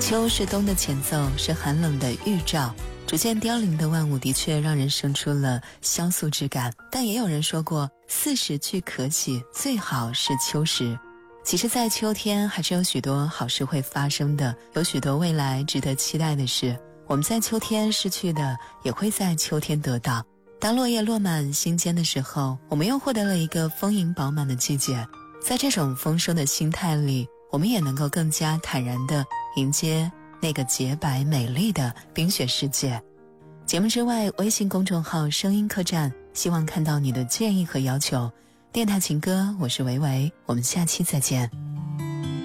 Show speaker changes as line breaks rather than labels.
秋是冬的前奏，是寒冷的预兆。逐渐凋零的万物的确让人生出了萧肃之感，但也有人说过40俱可喜，最好是秋时。其实在秋天还是有许多好事会发生的，有许多未来值得期待的事，我们在秋天失去的也会在秋天得到。当落叶落满心间的时候，我们又获得了一个丰盈饱满的季节。在这种丰收的心态里，我们也能够更加坦然地迎接那个洁白美丽的冰雪世界。节目之外，微信公众号声音客栈，希望看到你的建议和要求。电台情歌，我是维维，我们下期再见。